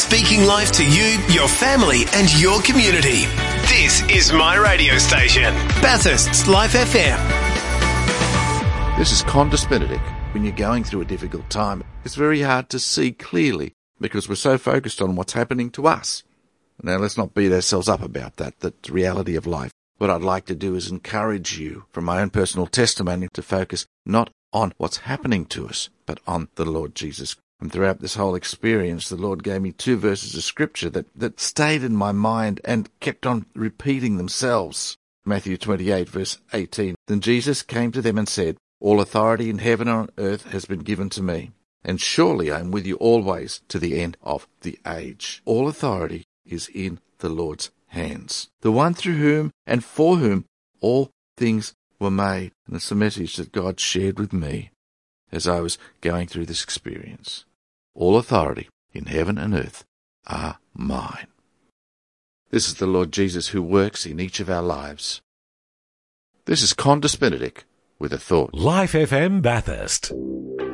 speaking life to you, your family and your community. This is my radio station, Bathurst's Life FM. This is Condis Benedict. When you're going through a difficult time, it's very hard to see clearly because we're so focused on what's happening to us. Now, let's not beat ourselves up about that. That's the reality of life. What I'd like to do is encourage you, from my own personal testimony, to focus not on what's happening to us, but on the Lord Jesus. And throughout this whole experience, the Lord gave me 2 verses of Scripture that stayed in my mind and kept on repeating themselves. Matthew 28, verse 18. Then Jesus came to them and said, All authority in heaven and on earth has been given to me, and surely I am with you always to the end of the age. All authority is in the Lord's hands, the one through whom and for whom all things were made. And it's a message that God shared with me as I was going through this experience. All authority in heaven and earth are mine. This is the Lord Jesus who works in each of our lives. This is Condis Benedict with a thought. Life FM Bathurst.